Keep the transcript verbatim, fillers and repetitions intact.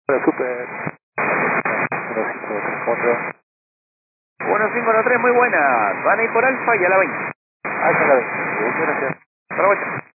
Hola, super. uno cinco tres cuatro. uno cinco uno tres, muy buenas. Van a ir por Alfa y a la veinte. Alfa a la veinte. Muchas gracias. Hasta la vuelta.